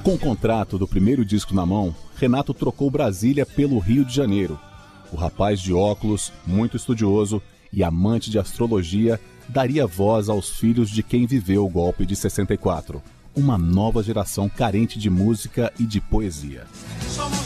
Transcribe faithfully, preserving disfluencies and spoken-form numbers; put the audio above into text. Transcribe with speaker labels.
Speaker 1: Com o contrato do primeiro disco na mão, Renato trocou Brasília pelo Rio de Janeiro. O rapaz de óculos, muito estudioso e amante de astrologia, daria voz aos filhos de quem viveu o golpe de sessenta e quatro. Uma nova geração carente de música e de poesia.